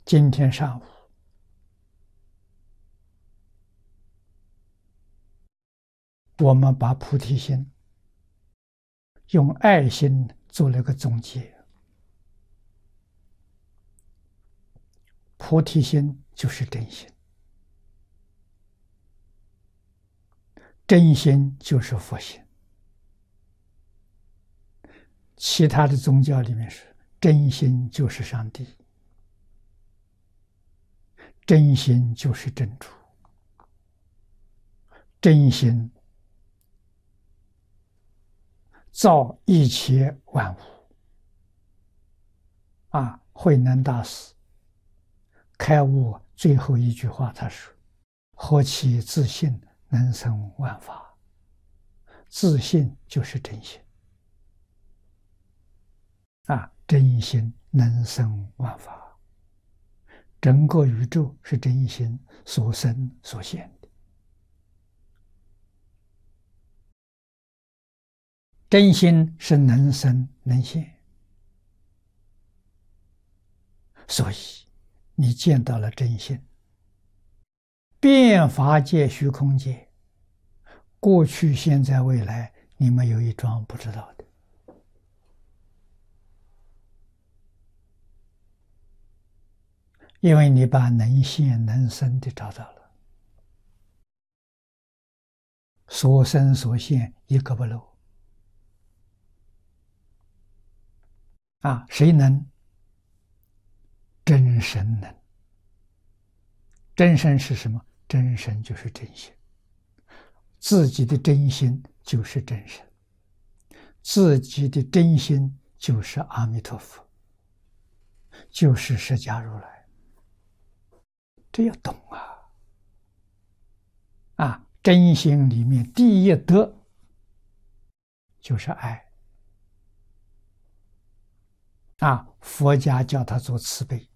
今天上午，我们把菩提心用爱心做了个总结。菩提心就是真心，真心就是佛心。其他的宗教里面是真心就是上帝，真心就是真主，真心造一切万物。慧能大师开悟最后一句话，他说：“何其自信，能生万法。”自信就是真心。真心能生万法，整个宇宙是真心所生所现的。真心是能生能现，所以你见到了真心，遍法界虚空界，过去现在未来，你没有一桩不知道的。因为你把能现能生的找到了，所生所现一个不漏。谁能？真神能。真神是什么？真神就是真心，自己的真心就是真神，自己的真心就是阿弥陀佛，就是释迦如来。这要懂真心里面第一德就是爱。佛家叫他做慈悲。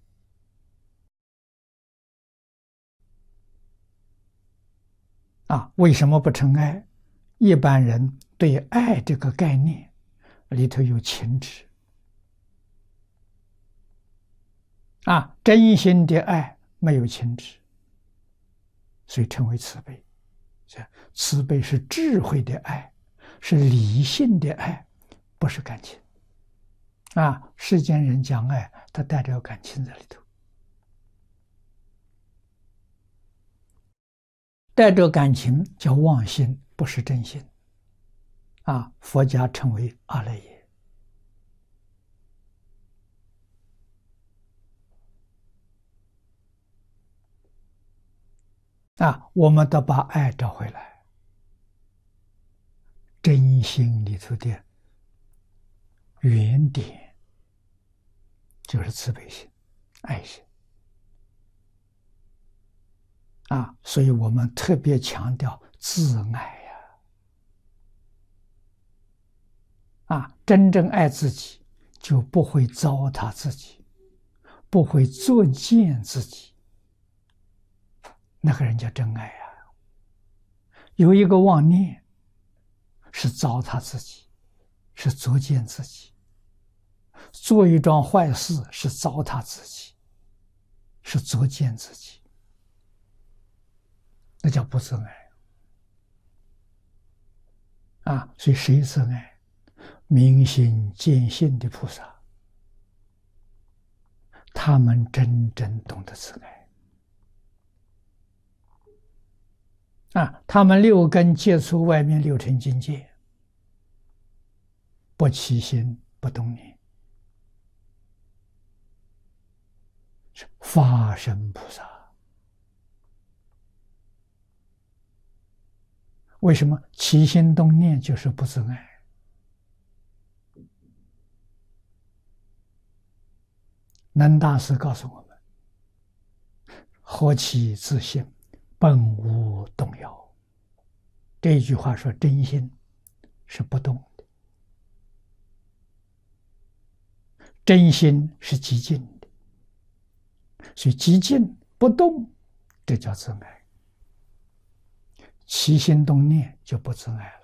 为什么不称爱？一般人对爱这个概念里头有情执。真心的爱没有情执，所以称为慈悲。慈悲是智慧的爱，是理性的爱，不是感情。世间人讲爱，他带着感情在里头，带着感情叫妄心，不是真心。佛家称为阿赖耶。我们都把爱找回来，真心里头的原点就是慈悲心、爱心。所以我们特别强调自爱真正爱自己，就不会糟蹋自己，不会作践自己，那个人叫真爱有一个妄念是糟蹋自己，是作践自己，做一桩坏事是糟蹋自己，是作践自己，那叫不自爱所以谁自爱？明心见性的菩萨，他们真正懂得自爱他们六根接触外面六尘境界，不起心不动念，是法身菩萨。为什么起心动念就是不自爱？能大师告诉我们：何其自性，本无动摇。这一句话说真心是不动的，真心是寂静的，所以寂静不动，这叫自爱。起心动念就不自爱了。